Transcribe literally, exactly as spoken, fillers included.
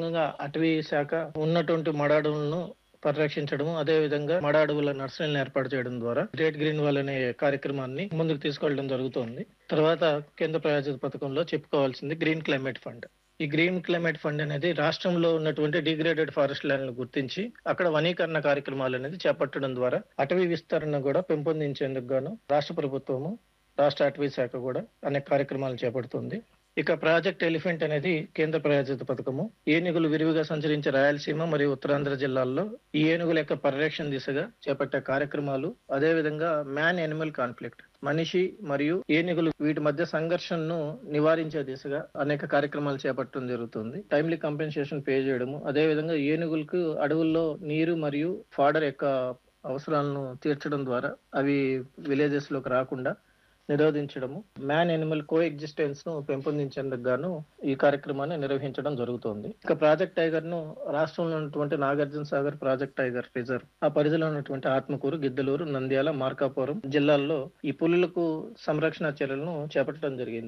భాగంగా అటవీ శాఖ ఉన్నటువంటి మడ అడవులను పరిరక్షించడము, అదే విధంగా మడ అడవుల నర్సరీలను ఏర్పాటు చేయడం ద్వారా గ్రేట్ గ్రీన్ వాల్ అనే కార్యక్రమాన్ని ముందుకు తీసుకెళ్లడం జరుగుతోంది. తర్వాత కేంద్ర ప్రాయోజిత పథకంలో చెప్పుకోవాల్సింది గ్రీన్ క్లైమేట్ ఫండ్. ఈ గ్రీన్ క్లైమేట్ ఫండ్ అనేది రాష్ట్రంలో ఉన్నటువంటి డిగ్రేడెడ్ ఫారెస్ట్ ల్యాండ్లను గుర్తించి అక్కడ వనీకరణ కార్యక్రమాలు అనేది చేపట్టడం ద్వారా అటవీ విస్తరణ కూడా పెంపొందించేందుకు గాను రాష్ట్ర ప్రభుత్వము, రాష్ట్ర అటవీ శాఖ కూడా అనేక కార్యక్రమాలు చేపడుతుంది. ఇక ప్రాజెక్ట్ ఎలిఫెంట్ అనేది కేంద్ర ప్రాయోజిత పథకము. ఏనుగులు విరివిగా సంచరించే రాయలసీమ మరియు ఉత్తరాంధ్ర జిల్లాల్లో ఈ ఏనుగుల యొక్క పరిరక్షణ దిశగా చేపట్టే కార్యక్రమాలు, అదే విధంగా మ్యాన్ యానిమల్ కాన్ఫ్లిక్ట్, మనిషి మరియు ఏనుగులు వీటి మధ్య సంఘర్షణను నివారించే దిశగా అనేక కార్యక్రమాలు చేపట్టడం జరుగుతుంది. టైమ్లీ కంపెన్సేషన్ పే చేయడము, అదే విధంగా ఏనుగులకు అడవుల్లో నీరు మరియు ఫాడర్ యొక్క అవసరాలను తీర్చడం ద్వారా అవి విలేజెస్ లోకి రాకుండా నిరోధించడము, మ్యాన్ యానిమల్ కో ఎగ్జిస్టెన్స్ ను పెంపొందించేందుకు గాను ఈ కార్యక్రమాన్ని నిర్వహించడం జరుగుతోంది. ఇక ప్రాజెక్ట్ టైగర్ ను రాష్ట్రంలో ఉన్నటువంటి Nagarjuna Sagar project tiger reserve, ఆ పరిధిలో ఉన్నటువంటి ఆత్మకూరు, గిద్దలూరు, నంద్యాల, మార్కాపురం జిల్లాల్లో ఈ పులులకు సంరక్షణ చర్యలను చేపట్టడం జరిగింది.